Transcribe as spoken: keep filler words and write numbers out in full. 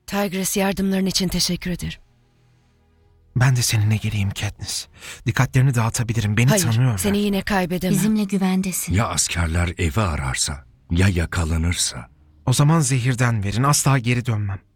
Tigris, yardımların için teşekkür ederim. Ben de seninle geleyim Katniss. Dikkatlerini dağıtabilirim. Beni Hayır, tanıyorlar. seni yine kaybedemem. Bizimle güvendesin. Ya askerler evi ararsa? Ya yakalanırsa? O zaman zehirden verin. Asla geri dönmem.